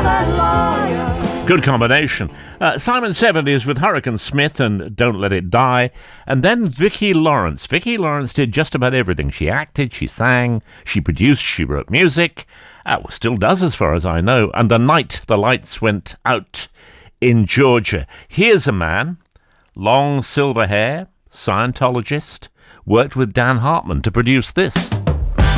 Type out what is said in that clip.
Good combination. Simon 70s with Hurricane Smith and Don't Let It Die. And then Vicki Lawrence. Vicki Lawrence did just about everything. She acted, she sang, she produced, she wrote music. Still does as far as I know. And the night the lights went out in Georgia. Here's a man, long silver hair, Scientologist, worked with Dan Hartman to produce this.